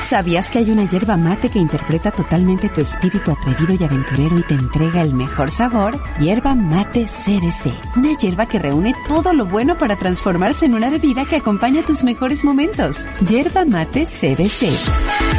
¿Sabías que hay una yerba mate que interpreta totalmente tu espíritu atrevido y aventurero y te entrega el mejor sabor? Yerba Mate CBC. Una yerba que reúne todo lo bueno para transformarse en una bebida que acompaña tus mejores momentos. Yerba Mate CBC.